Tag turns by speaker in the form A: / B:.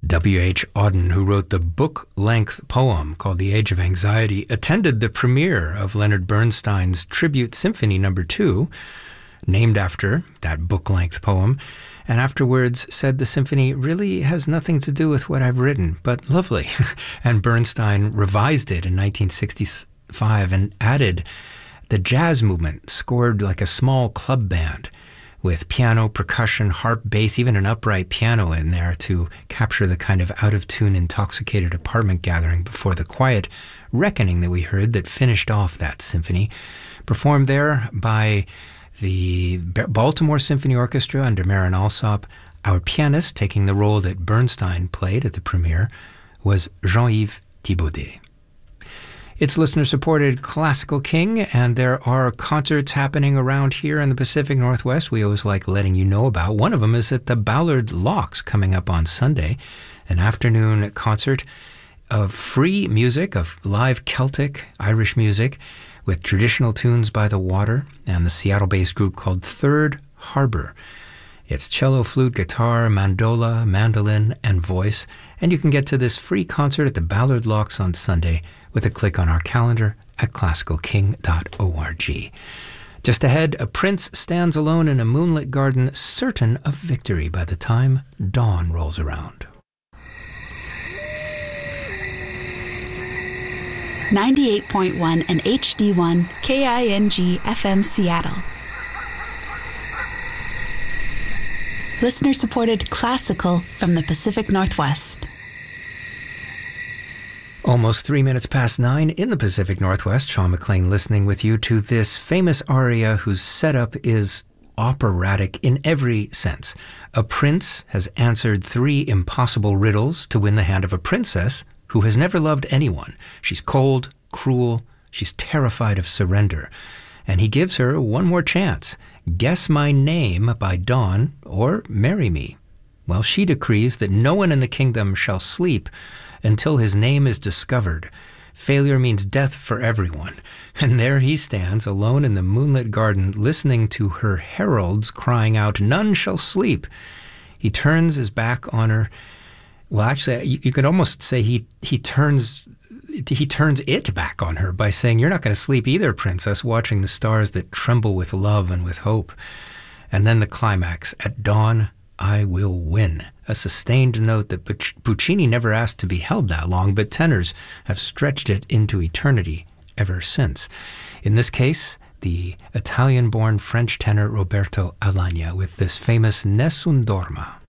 A: W.H. Auden, who wrote the book-length poem called The Age of Anxiety, attended the premiere of Leonard Bernstein's Tribute Symphony No. 2, named after that book-length poem, and afterwards said the symphony really has nothing to do with what I've written, but lovely. And Bernstein revised it in 1965 and added the jazz movement, scored like a small club band, with piano, percussion, harp, bass, even an upright piano in there to capture the kind of out-of-tune, intoxicated apartment gathering before the quiet reckoning that we heard that finished off that symphony, performed there by the Baltimore Symphony Orchestra under Marin Alsop. Our pianist, taking the role that Bernstein played at the premiere, was Jean-Yves Thibaudet. It's listener-supported Classical King, and there are concerts happening around here in the Pacific Northwest we always like letting you know about. One of them is at the Ballard Locks coming up on Sunday, an afternoon concert of free music, of live Celtic, Irish music, with traditional tunes by the water, and the Seattle-based group called Third Harbor. It's cello, flute, guitar, mandola, mandolin, and voice, and you can get to this free concert at the Ballard Locks on Sunday with a click on our calendar at classicalking.org. Just ahead, a prince stands alone in a moonlit garden, certain of victory by the time dawn rolls around.
B: 98.1 and HD1 KING FM Seattle. Listener-supported classical from the Pacific Northwest.
A: Almost 3 minutes past 9 in the Pacific Northwest. Sean McLean listening with you to this famous aria whose setup is operatic in every sense. A prince has answered 3 impossible riddles to win the hand of a princess who has never loved anyone. She's cold, cruel, she's terrified of surrender. And he gives her one more chance. Guess my name by dawn or marry me. Well, she decrees that no one in the kingdom shall sleep until his name is discovered. Failure means death for everyone. And there he stands, alone in the moonlit garden, listening to her heralds crying out, "None shall sleep." He turns his back on her. Well, actually, you could almost say he turns it back on her by saying, "You're not going to sleep either, princess," watching the stars that tremble with love and with hope. And then the climax, "At dawn, I will win." A sustained note that Puccini never asked to be held that long, but tenors have stretched it into eternity ever since. In this case, the Italian-born French tenor Roberto Alagna with this famous Nessun Dorma.